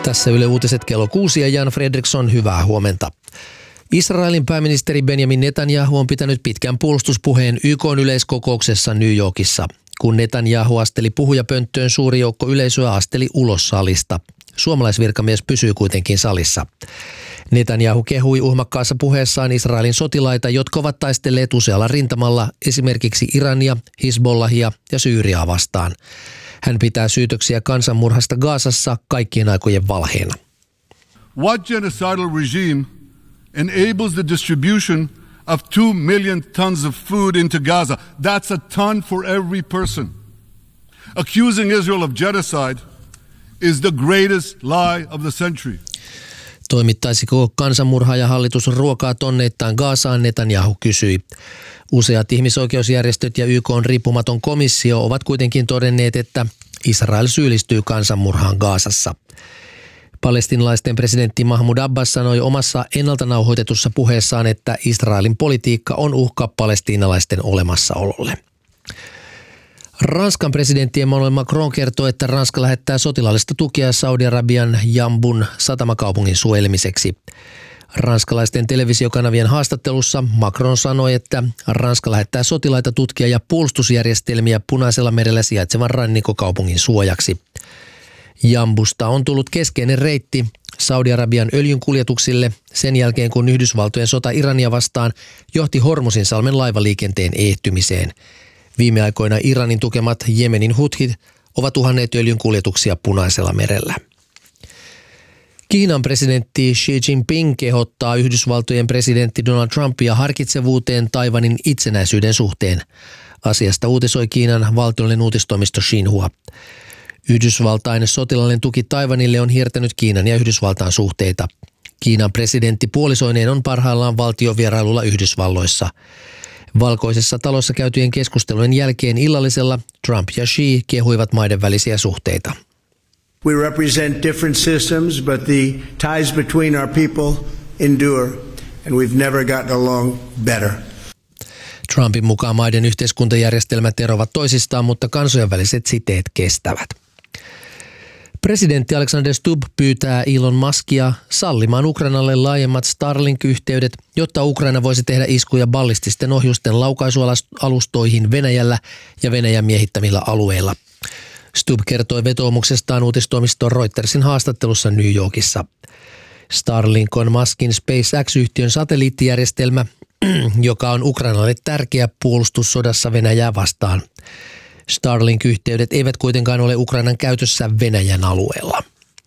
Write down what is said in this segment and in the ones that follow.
Tässä Yle Uutiset kello 6 ja Jan Fredriksson, hyvää huomenta. Israelin pääministeri Benjamin Netanyahu on pitänyt pitkän puolustuspuheen YK:n yleiskokouksessa New Yorkissa. Kun Netanyahu asteli puhujapönttöön, suuri joukko yleisöä asteli ulos salista. Suomalaisvirkamies pysyi kuitenkin salissa. Netanyahu kehui uhmakkaassa puheessaan Israelin sotilaita, jotka ovat taistelleet usealla rintamalla, esimerkiksi Irania, Hizbollahia ja Syyriaa vastaan. Hän pitää syytöksiä kansanmurhasta Gazassa kaikkien aikojen valheena. What genocidal regime enables the distribution of 2 million tons of food into Gaza? That's a ton for every person. Accusing Israel of genocide is the greatest lie of the century. Toimittaisiko kansanmurhaajahallitus ruokaa tonneittain Gazaan, Netanyahu kysyi. Useat ihmisoikeusjärjestöt ja YK:n riippumaton komissio ovat kuitenkin todenneet, että Israel syyllistyy kansanmurhaan Gazassa. Palestiinalaisten presidentti Mahmoud Abbas sanoi omassa ennalta nauhoitetussa puheessaan, että Israelin politiikka on uhka palestiinalaisten olemassaololle. Ranskan presidentti Emmanuel Macron kertoo, että Ranska lähettää sotilaallista tukea Saudi-Arabian Jambun satamakaupungin suojelemiseksi. Ranskalaisten televisiokanavien haastattelussa Macron sanoi, että Ranska lähettää sotilaita, tutkia ja puolustusjärjestelmiä Punaisella merellä sijaitsevan rannikkokaupungin suojaksi. Jambusta on tullut keskeinen reitti Saudi-Arabian öljynkuljetuksille sen jälkeen, kun Yhdysvaltojen sota Irania vastaan johti Hormuzinsalmen laivaliikenteen ehtymiseen. Viime aikoina Iranin tukemat Jemenin huthit ovat uhanneet öljynkuljetuksia Punaisella merellä. Kiinan presidentti Xi Jinping kehottaa Yhdysvaltojen presidentti Donald Trumpia harkitsevuuteen Taiwanin itsenäisyyden suhteen. Asiasta uutisoi Kiinan valtiollinen uutistoimisto Xinhua. Yhdysvaltain sotilaallinen tuki Taiwanille on hiertänyt Kiinan ja Yhdysvaltain suhteita. Kiinan presidentti puolisoineen on parhaillaan valtiovierailulla Yhdysvalloissa. Valkoisessa talossa käytyjen keskustelujen jälkeen illallisella Trump ja Xi kehuivat maiden välisiä suhteita. We represent different systems, but the ties between our people endure, and we've never gotten along better. Trumpin mukaan maiden yhteiskuntajärjestelmät eroavat toisistaan, mutta kansojen väliset siteet kestävät. Presidentti Alexander Stubb pyytää Elon Muskia sallimaan Ukrainalle laajemmat Starlink-yhteydet, jotta Ukraina voisi tehdä iskuja ballististen ohjusten laukaisualustoihin Venäjällä ja Venäjän miehittämillä alueilla. Stubb kertoi vetoomuksestaan uutistoimiston Reutersin haastattelussa New Yorkissa. Starlink on Muskin SpaceX-yhtiön satelliittijärjestelmä, joka on Ukrainalle tärkeä puolustussodassa Venäjää vastaan. Starlink-yhteydet eivät kuitenkaan ole Ukrainan käytössä Venäjän alueella.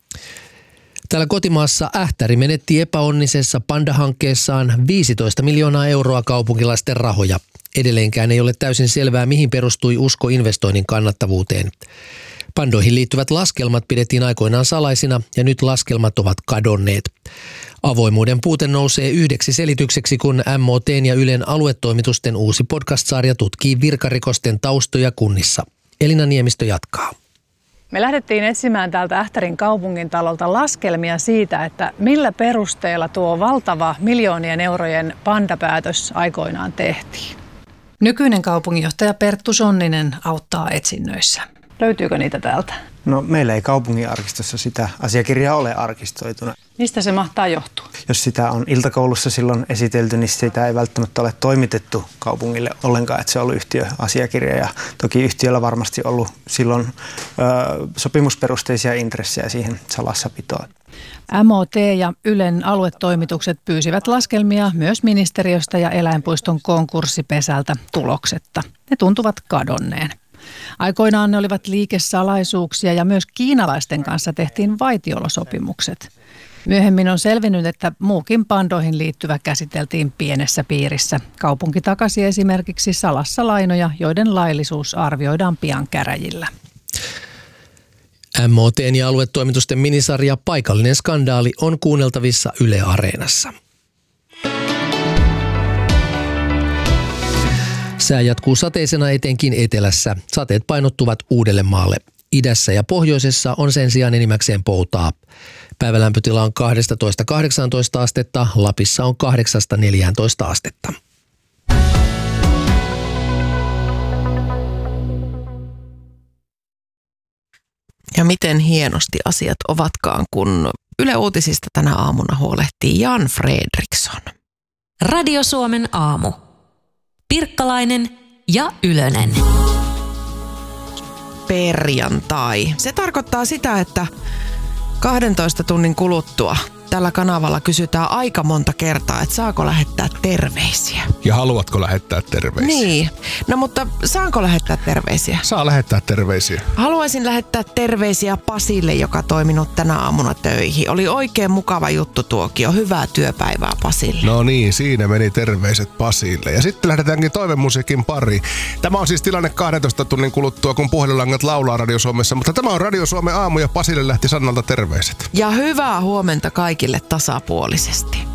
Täällä kotimaassa Ähtäri menetti epäonnisessa Panda-hankkeessaan 15 miljoonaa euroa kaupunkilaisten rahoja. Edelleenkään ei ole täysin selvää, mihin perustui usko investoinnin kannattavuuteen. Pandoihin liittyvät laskelmat pidettiin aikoinaan salaisina ja nyt laskelmat ovat kadonneet. Avoimuuden puute nousee yhdeksi selitykseksi, kun MOT:n ja Ylen aluetoimitusten uusi podcast-sarja tutkii virkarikosten taustoja kunnissa. Elina Niemistö jatkaa. Me lähdettiin etsimään täältä Ähtärin kaupungintalolta laskelmia siitä, että millä perusteella tuo valtava miljoonien eurojen pandapäätös aikoinaan tehtiin. Nykyinen kaupunginjohtaja Perttu Sonninen auttaa etsinnöissä. Löytyykö niitä täältä? No meillä ei kaupunginarkistossa sitä asiakirjaa ole arkistoituna. Mistä se mahtaa johtua? Jos sitä on iltakoulussa silloin esitelty, niin sitä ei välttämättä ole toimitettu kaupungille ollenkaan, että se on ollut yhtiöasiakirja. Ja toki yhtiöllä varmasti ollut silloin sopimusperusteisia intressejä siihen salassapitoon. MOT ja Ylen aluetoimitukset pyysivät laskelmia myös ministeriöstä ja eläinpuiston konkurssipesältä tuloksetta. Ne tuntuvat kadonneen. Aikoinaan ne olivat liikesalaisuuksia ja myös kiinalaisten kanssa tehtiin vaitiolosopimukset. Myöhemmin on selvinnyt, että muukin pandoihin liittyvä käsiteltiin pienessä piirissä. Kaupunki takasi esimerkiksi salassa lainoja, joiden laillisuus arvioidaan pian käräjillä. MOT:n ja aluetoimitusten minisarja Paikallinen skandaali on kuunneltavissa Yle Areenassa. Sää jatkuu sateisena etenkin etelässä. Sateet painottuvat Uudellemaalle. Idässä ja pohjoisessa on sen sijaan enimmäkseen poutaa. Päivälämpötila on 12–18 astetta, Lapissa on 8–14 astetta. Ja miten hienosti asiat ovatkaan, kun Yle Uutisista tänä aamuna huolehtii Jan Fredriksson. Radio Suomen aamu. Pirkkalainen ja Ylönen. Perjantai. Se tarkoittaa sitä, että 12 tunnin kuluttua tällä kanavalla kysytään aika monta kertaa, että saako lähettää terveisiä. Ja haluatko lähettää terveisiä? Niin. No mutta saanko lähettää terveisiä? Saa lähettää terveisiä. Haluaisin lähettää terveisiä Pasille, joka toiminut tänä aamuna töihin. Oli oikein mukava juttu tuokio. Hyvää työpäivää Pasille. No niin, siinä meni terveiset Pasille. Ja sitten lähdetäänkin toivemusiikin pariin. Tämä on siis tilanne 12 tunnin kuluttua, kun puhelinlangat laulaa Radio Suomessa. Mutta tämä on Radio Suomen aamu ja Pasille lähti Sannalta terveiset. Ja hyvää huomenta kaikille tasapuolisesti.